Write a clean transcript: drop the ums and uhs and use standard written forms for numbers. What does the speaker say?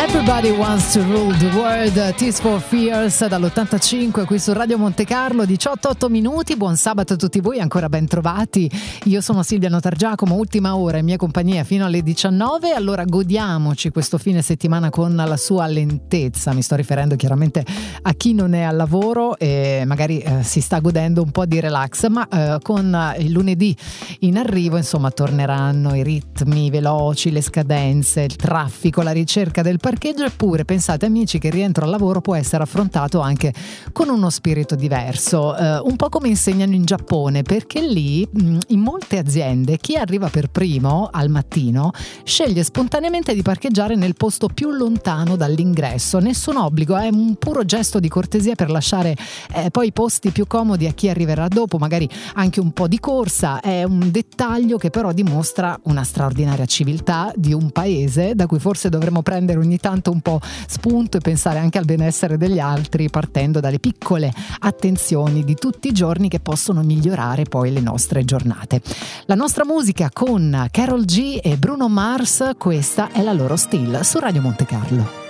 Everybody Wants to Rule the World, Tears for Fears dall'85 qui su Radio Monte Carlo, 18:08 minuti. Buon sabato a tutti voi, ancora ben trovati. Io sono Silvia Notargiacomo, ultima ora in mia compagnia fino alle 19. Allora godiamoci questo fine settimana con la sua lentezza. Mi sto riferendo chiaramente a chi non è al lavoro e magari si sta godendo un po' di relax, ma con il lunedì in arrivo insomma torneranno i ritmi veloci, le scadenze, il traffico, la ricerca del parcheggio. Eppure pensate amici che il rientro al lavoro può essere affrontato anche con uno spirito diverso, un po' come insegnano in Giappone, perché lì in molte aziende chi arriva per primo al mattino sceglie spontaneamente di parcheggiare nel posto più lontano dall'ingresso. Nessun obbligo, è un puro gesto di cortesia per lasciare poi i posti più comodi a chi arriverà dopo, magari anche un po' di corsa. È un dettaglio che però dimostra una straordinaria civiltà di un paese da cui forse dovremmo prendere ogni tanto un po' spunto e pensare anche al benessere degli altri, partendo dalle piccole attenzioni di tutti i giorni che possono migliorare poi le nostre giornate. La nostra musica con Karol G e Bruno Mars, questa è la loro Still su Radio Monte Carlo.